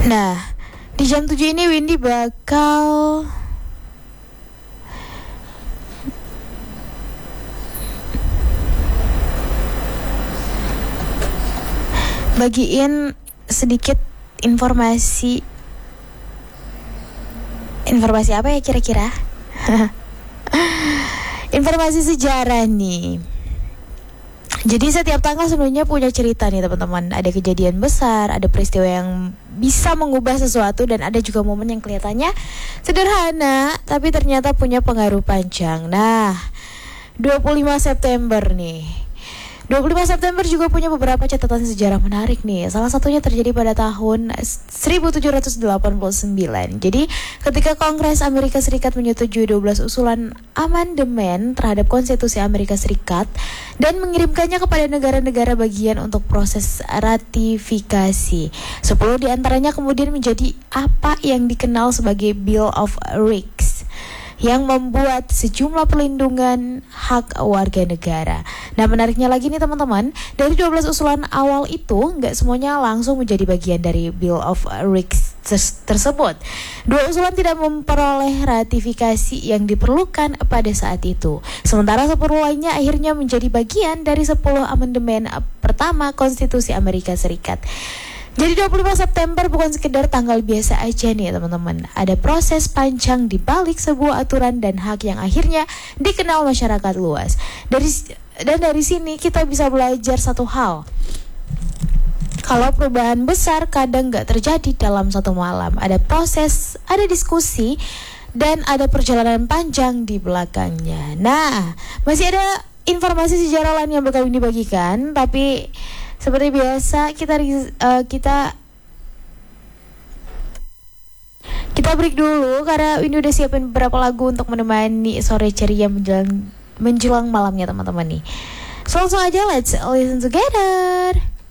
Nah, di jam 7 ini Windy bakal bagiin sedikit informasi apa ya kira-kira? Informasi sejarah nih. Jadi setiap tanggal sebenarnya punya cerita nih teman-teman. Ada kejadian besar, ada peristiwa yang bisa mengubah sesuatu, dan ada juga momen yang kelihatannya sederhana tapi ternyata punya pengaruh panjang. Nah, 25 September nih. 25 September juga punya beberapa catatan sejarah menarik nih. Salah satunya terjadi pada tahun 1789. Jadi ketika Kongres Amerika Serikat menyetujui 12 usulan amandemen terhadap Konstitusi Amerika Serikat dan mengirimkannya kepada negara-negara bagian untuk proses ratifikasi. 10 diantaranya kemudian menjadi apa yang dikenal sebagai Bill of Rights, yang membuat sejumlah perlindungan hak warga negara. Nah, menariknya lagi nih teman-teman, dari 12 usulan awal itu nggak semuanya langsung menjadi bagian dari Bill of Rights tersebut. 2 usulan tidak memperoleh ratifikasi yang diperlukan pada saat itu. Sementara 10 lainnya akhirnya menjadi bagian dari 10 amandemen pertama Konstitusi Amerika Serikat. Jadi 25 September bukan sekedar tanggal biasa aja nih teman-teman. Ada proses panjang di balik sebuah aturan dan hak yang akhirnya dikenal masyarakat luas. Dari sini kita bisa belajar satu hal. Kalau perubahan besar kadang gak terjadi dalam satu malam. Ada proses, ada diskusi, dan ada perjalanan panjang di belakangnya. Nah, masih ada informasi sejarah lain yang bakal dibagikan, tapi seperti biasa kita break dulu karena ini udah siapin beberapa lagu untuk menemani sore ceria menjelang malamnya teman-teman nih. So langsung aja let's listen together.